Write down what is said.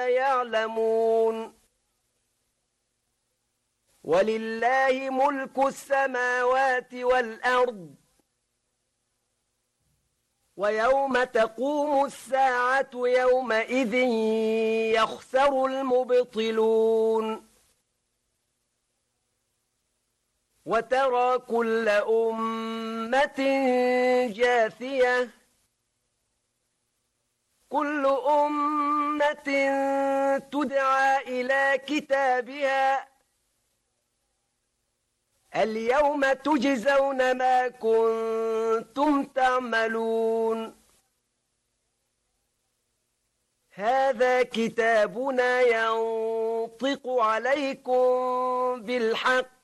يعلمون ولله ملك السماوات والأرض ويوم تقوم الساعة يومئذ يخسر المبطلون وترى كل أمة جاثية كل أمة تدعى إلى كتابها اليوم تجزون ما كنتم تعملون هذا كتابنا ينطق عليكم بالحق